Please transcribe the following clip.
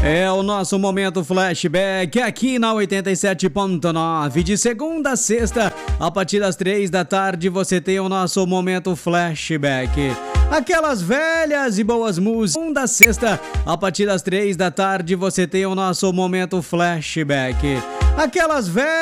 É o nosso momento flashback aqui na 87.9. De segunda a sexta, a partir das 3 da tarde, você tem o nosso momento flashback. Aquelas velhas e boas músicas. Segunda a sexta, a partir das 3 da tarde, você tem o nosso momento flashback. Aquelas velhas